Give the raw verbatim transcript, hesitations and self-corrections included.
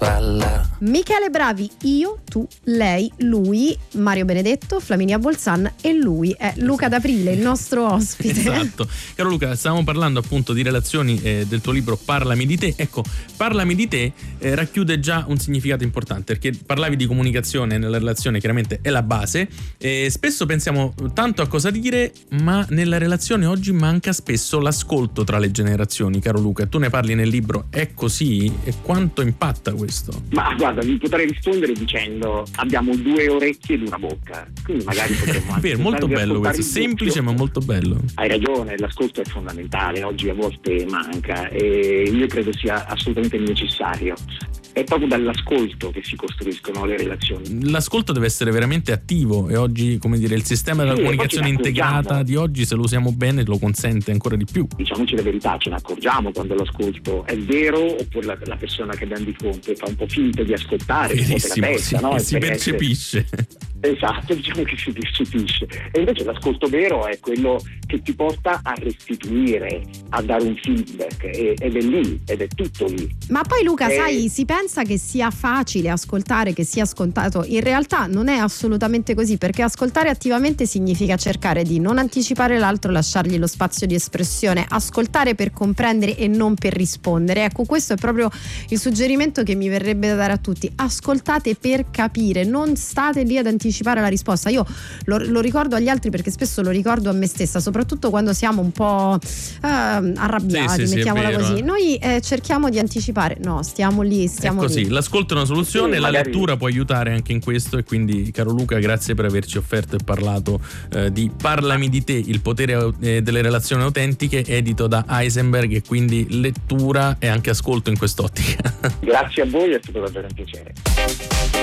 spalla. Michele Bravi, io, tu, lei, lui, Mario Benedetto, Flaminia Bolzan e lui è Luca D'Aprile, il nostro ospite. Esatto. Caro Luca, stavamo parlando appunto di relazioni eh, del tuo libro Parlami di te. Ecco, Parlami di te eh, racchiude già un significato importante, perché parlavi di comunicazione nella relazione, chiaramente è la base, e spesso pensiamo tanto a cosa dire, ma nella relazione oggi manca spesso l'ascolto tra le generazioni. Caro Luca, tu ne parli nel libro, è così? E quanto impatta questo? Ma guarda, vi potrei rispondere dicendo abbiamo due orecchie ed una bocca, quindi magari potremmo anche Vero, molto bello questo, il semplice doppio. Ma molto bello. Hai ragione, l'ascolto è fondamentale, oggi a volte manca e io credo sia assolutamente necessario. È proprio dall'ascolto che si costruiscono le relazioni. L'ascolto deve essere veramente attivo e oggi, come dire, il sistema della sì, comunicazione integrata di oggi, se lo usiamo bene, lo consente ancora di più. Diciamoci la verità, ce ne accorgiamo quando l'ascolto è vero oppure la, la persona che abbiamo di fronte fa un po' finta di ascoltare, Verissimo, la testa, sì, no? e si percepisce. Esatto, diciamo che si percepisce. E invece l'ascolto vero è quello che ti porta a restituire, a dare un feedback, e, ed è lì, ed è tutto lì. Ma poi Luca, e... sai, si pensa che sia facile ascoltare, che sia scontato. In realtà non è assolutamente così, perché ascoltare attivamente significa cercare di non anticipare l'altro, lasciargli lo spazio di espressione, ascoltare per comprendere e non per rispondere. Ecco, questo è proprio il suggerimento che mi verrebbe da dare a tutti: ascoltate per capire, non state lì ad anticipare la risposta. Io lo, lo ricordo agli altri perché spesso lo ricordo a me stessa, soprattutto quando siamo un po' eh, arrabbiati, sì, sì, mettiamola sì, così. eh. Noi eh, cerchiamo di anticipare, no, stiamo lì, stiamo è così, lì. l'ascolto è una soluzione, sì, la magari... lettura può aiutare anche in questo, e quindi, caro Luca, grazie per averci offerto e parlato eh, di Parlami di te, il potere eh, delle relazioni autentiche, edito da Heisenberg, e quindi lettura e anche ascolto in quest'ottica. Grazie a voi, è stato davvero un piacere.